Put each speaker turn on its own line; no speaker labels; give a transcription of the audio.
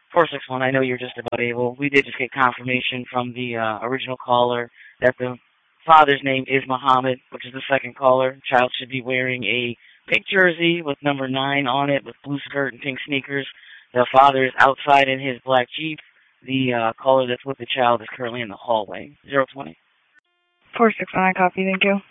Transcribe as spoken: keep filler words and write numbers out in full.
four six one, I know you're just about able. We did just get confirmation from the uh, original caller that the father's name is Muhammad, which is the second caller. Child should be wearing a pink jersey with number nine on it with blue skirt and pink sneakers. The father is outside in his black Jeep. The uh, caller that's with the child is currently in the hallway. Zero twenty.
four six one, I copy. Thank you.